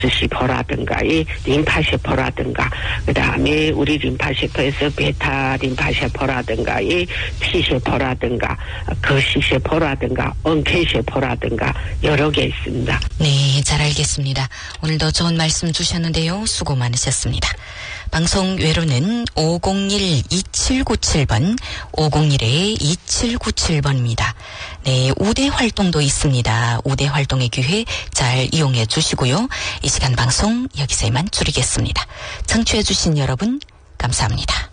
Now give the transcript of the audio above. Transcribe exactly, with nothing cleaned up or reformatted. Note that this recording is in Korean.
세포라든가 이 림파세포라든가 그다음에 우리 림파세포에서 베타 림파세포라든가 이 T세포라든가 거시세포라든가 언케세포라든가 여러 개 있습니다. 네, 잘 알겠습니다. 오늘도 좋은 말씀 주셨는데요. 수고 많으셨습니다. 방송 외로는 오공일 이칠구칠 번 오공일 이칠구칠 번입니다. 네, 우대 활동도 있습니다. 우대 활동의 기회 잘 이용해 주시고요. 이 시간 방송 여기서 이만 줄이겠습니다. 청취해 주신 여러분 감사합니다.